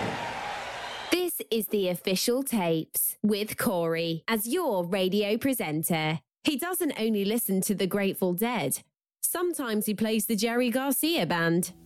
This is the Official Tapes with Corey as your radio presenter. He doesn't only listen to the Grateful Dead. Sometimes he plays the Jerry Garcia Band.